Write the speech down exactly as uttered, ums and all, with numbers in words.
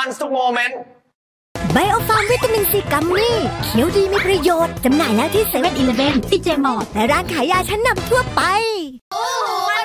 มันทุกโมเมนต์ไบโอฟาร์มวิตามินซีกัมมี่เขียวดีมีประโยชน์จำหน่ายแล้วที่เซเว่นอีเลฟเว่น ซี เจ มอลล์และร้านขายยาชั้นนำทั่วไป